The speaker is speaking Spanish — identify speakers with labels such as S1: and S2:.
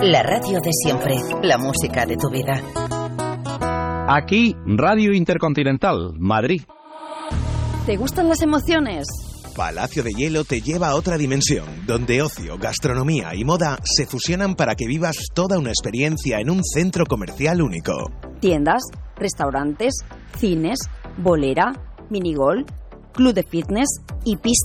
S1: La radio de siempre, la música de tu vida.
S2: Aquí, Radio Intercontinental, Madrid.
S3: ¿Te gustan las emociones?
S4: Palacio de Hielo te lleva a otra dimensión, donde ocio, gastronomía y moda se fusionan para que vivas toda una experiencia en un centro comercial único.
S3: Tiendas, restaurantes, cines, bolera, minigolf, club de fitness y pistas